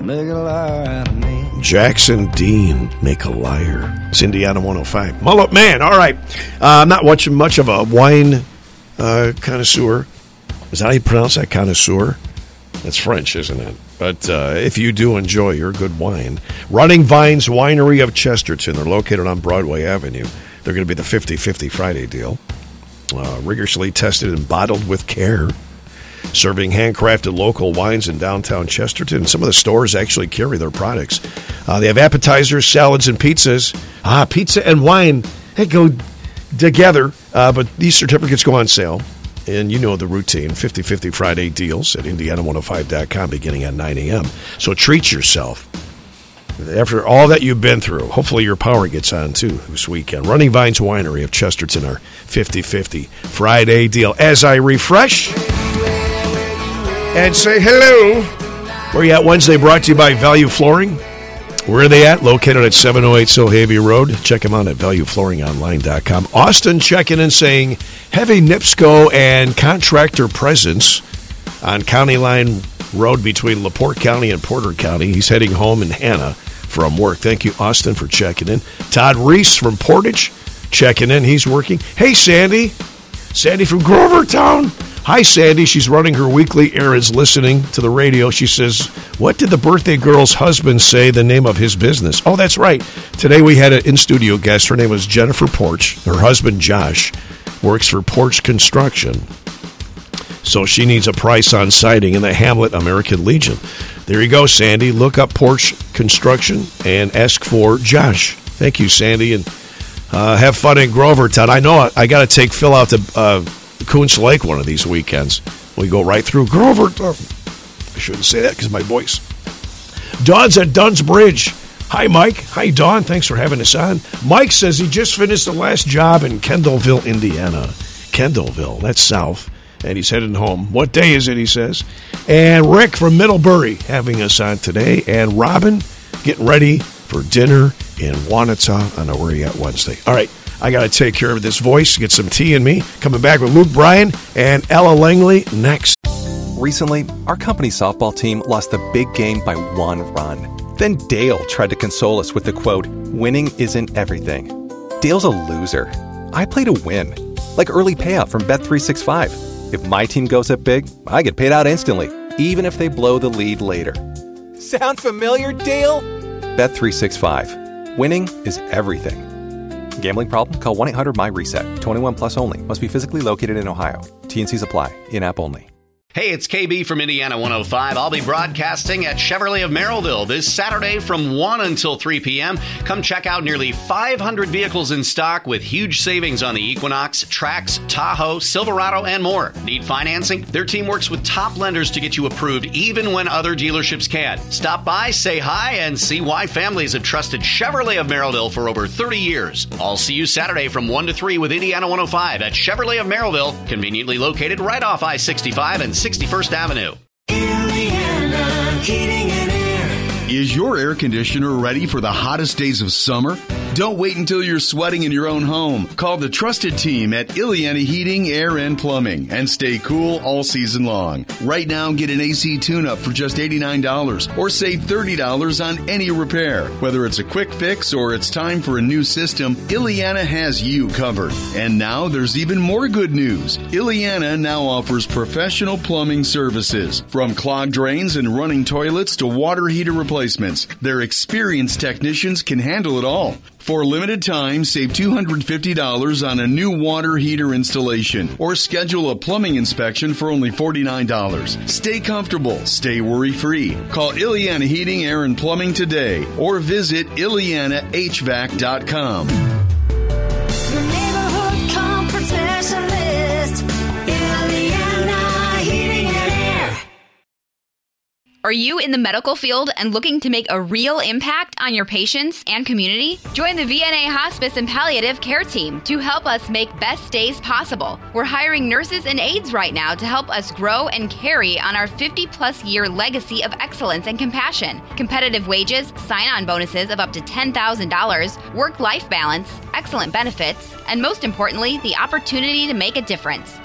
make a liar out of me. Jackson Dean, Make a Liar. It's Indiana 105. Mullet Man, all right. I'm not watching much of a wine connoisseur. Is that how you pronounce that, connoisseur? That's French, isn't it? But if you do enjoy your good wine, Running Vines Winery of Chesterton. They're located on Broadway Avenue. They're going to be the 50-50 Friday deal. Rigorously tested and bottled with care. Serving handcrafted local wines in downtown Chesterton. Some of the stores actually carry their products. They have appetizers, salads, and pizzas. Pizza and wine, they go together. But these certificates go on sale. And you know the routine, 50-50 Friday deals at Indiana105.com beginning at 9 a.m. So treat yourself. After all that you've been through, hopefully your power gets on, too, this weekend. Running Vines Winery of Chesterton, our 50-50 Friday deal. As I refresh and say hello, where you at Wednesday, brought to you by Value Flooring. Where are they at? Located at 708 Silhavia Road. Check them out at valueflooringonline.com. Austin checking in saying heavy NIPSCO and contractor presence on County Line Road between LaPorte County and Porter County. He's heading home in Hannah from work. Thank you, Austin, for checking in. Todd Reese from Portage checking in. He's working. Hey, Sandy. Sandy from Grovertown. Hi, Sandy. She's running her weekly errands, listening to the radio. She says, what did the birthday girl's husband say the name of his business? Oh, that's right. Today we had an in-studio guest. Her name was Jennifer Porch. Her husband, Josh, works for Porch Construction. So she needs a price on siding in the Hamlet American Legion. There you go, Sandy. Look up Porch Construction and ask for Josh. Thank you, Sandy, and have fun in Grovertown. I know I got to take Phil out to Coons Lake one of these weekends. We go right through Grovertown. I shouldn't say that because of my voice. Dawn's at Dunn's Bridge. Hi, Mike. Hi, Dawn. Thanks for having us on. Mike says he just finished the last job in Kendallville, Indiana. Kendallville, that's south. And he's heading home. What day is it, he says? And Rick from Middlebury having us on today. And Robin getting ready for dinner in Wanata on a Where You At Wednesday. All right. I got to take care of this voice, get some tea in me. Coming back with Luke Bryan and Ella Langley next. Recently, our company softball team lost the big game by 1 run. Then Dale tried to console us with the quote, winning isn't everything. Dale's a loser. I play to win. Like early payout from Bet365. If my team goes up big, I get paid out instantly, even if they blow the lead later. Sound familiar, Dale? Bet365. Winning is everything. Gambling problem? Call 1-800-MY-RESET. 21 plus only. Must be physically located in Ohio. T&Cs apply. In-app only. Hey, it's KB from Indiana 105. I'll be broadcasting at Chevrolet of Merrillville this Saturday from 1 until 3 p.m. Come check out nearly 500 vehicles in stock with huge savings on the Equinox, Trax, Tahoe, Silverado, and more. Need financing? Their team works with top lenders to get you approved even when other dealerships can't. Stop by, say hi, and see why families have trusted Chevrolet of Merrillville for over 30 years. I'll see you Saturday from 1 to 3 with Indiana 105 at Chevrolet of Merrillville, conveniently located right off I-65 and 61st Avenue. Indiana Heating and Air. Is your air conditioner ready for the hottest days of summer? Don't wait until you're sweating in your own home. Call the trusted team at Ileana Heating, Air, and Plumbing and stay cool all season long. Right now, get an AC tune-up for just $89 or save $30 on any repair. Whether it's a quick fix or it's time for a new system, Ileana has you covered. And now there's even more good news. Ileana now offers professional plumbing services. From clogged drains and running toilets to water heater replacements, their experienced technicians can handle it all. For a limited time, save $250 on a new water heater installation or schedule a plumbing inspection for only $49. Stay comfortable. Stay worry-free. Call Ileana Heating, Air, and Plumbing today or visit IleanaHVAC.com. Your neighborhood comfort specialist, Ileana Heating and Air. Are you in the medical field and looking to make a real impact on your patients and community? Join the VNA Hospice and Palliative Care Team to help us make best days possible. We're hiring nurses and aides right now to help us grow and carry on our 50-plus year legacy of excellence and compassion. Competitive wages, sign-on bonuses of up to $10,000, work-life balance, excellent benefits, and most importantly, the opportunity to make a difference.